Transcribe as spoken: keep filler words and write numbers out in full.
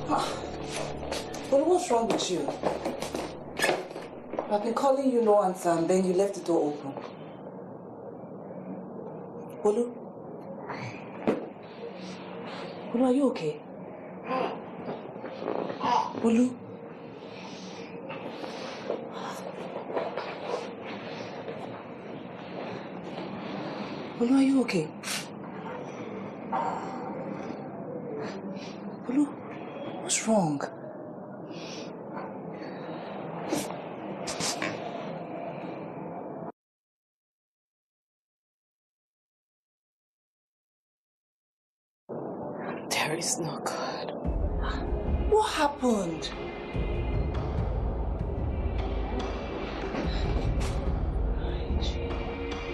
Well, what's wrong with you? I've been calling you, no answer, and then you left the door open. Bolu? Bolu, are you okay? Bolu? Bolu, are you okay? Bolu, what's wrong? There is no God. What happened?